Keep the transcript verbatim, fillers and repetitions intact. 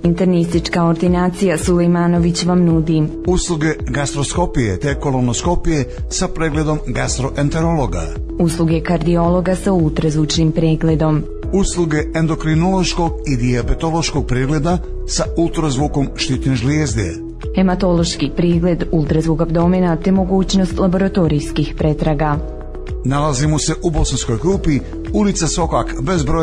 Internistička ordinacija Sulejmanović vam nudi usluge gastroskopije te kolonoskopije sa pregledom gastroenterologa, usluge kardiologa sa ultrazvučnim pregledom, usluge endokrinološkog i dijabetološkog pregleda sa ultrazvukom štitne žlijezde, hematološki pregled, ultrazvuk abdomena te mogućnost laboratorijskih pretraga. Nalazimo se u Bosanskoj Krupi, ulica Sokak, bez broja